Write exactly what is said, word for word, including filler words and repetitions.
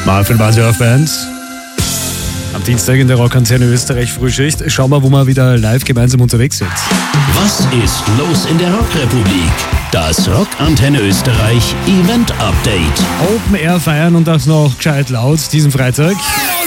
Marvin Mannschaft Band. Am Dienstag in der Rockantenne Österreich Frühschicht. Schauen wir, wo wir wieder live gemeinsam unterwegs sind. Was ist los in der Rockrepublik? Das Rockantenne Österreich Event Update. Open Air feiern und das noch gescheit laut diesen Freitag.